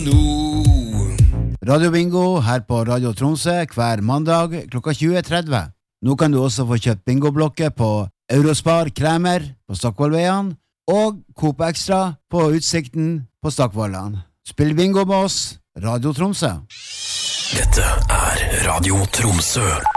Radio Bingo her på Radio Tromsø hver mandag klokka 20:30. Nå kan du også få kjøpt bingoblokker på Eurospar Kremer på Stokkvollveien og Coop Extra på Utsikten på Stokkvollan. Spill bingo med oss, Radio Tromsø. Dette er Radio Tromsø.